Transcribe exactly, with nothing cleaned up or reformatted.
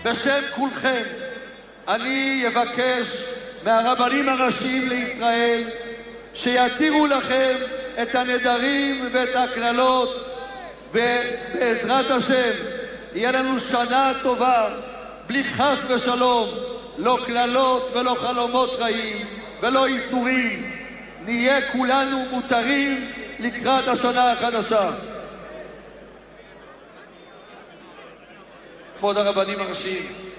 בשם כולכם, אני אבקש מהרבנים הראשיים לישראל שיתירו לכם את הנדרים ואת הכללות, ובעזרת השם יהיה לנו שנה טובה בלי חס ושלום, לא כללות ולא חלומות רעים ולא איסורים. נהיה כולנו מותרים לקראת השנה החדשה. כבוד הרבנים הראשיים,